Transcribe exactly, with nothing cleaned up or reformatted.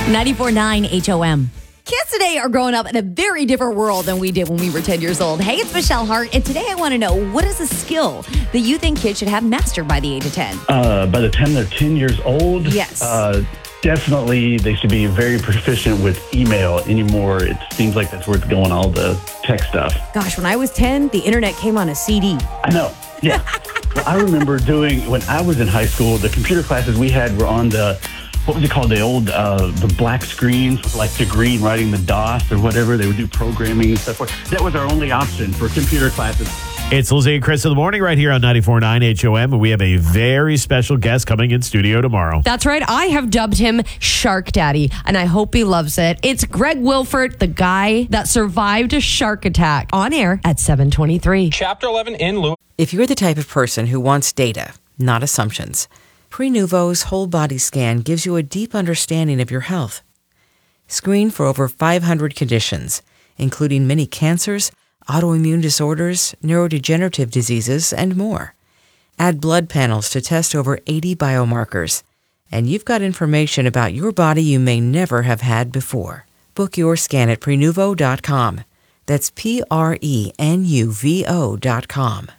ninety-four point nine H O M. Kids today are growing up in a very different world than we did when we were ten years old. Hey, it's Michelle Hart, and today I want to know, what is a skill that you think kids should have mastered by the age of ten? Uh, by the time they're ten years old, Yes. uh, definitely they should be very proficient with email anymore. It seems like that's where it's going, all the tech stuff. Gosh, when I was ten, the internet came on a C D. I know, yeah. Well, I remember doing, when I was in high school, the computer classes we had were on the, what was it called, the old, uh, the black screens, with like the green writing the DOS or whatever. They would do programming and stuff. That was our only option for computer classes. It's Lizzie and Chris in the morning right here on ninety-four point nine H O M, and we have a very special guest coming in studio tomorrow. That's right. I have dubbed him Shark Daddy, and I hope he loves it. It's Greg Wilford, the guy that survived a shark attack, on air at seven twenty-three. Chapter eleven in Louis. If you're the type of person who wants data, not assumptions, Prenuvo's whole body scan gives you a deep understanding of your health. Screen for over five hundred conditions, including many cancers, autoimmune disorders, neurodegenerative diseases, and more. Add blood panels to test over eighty biomarkers, and you've got information about your body you may never have had before. Book your scan at Prenuvo dot com. That's P R E N U V O dot com.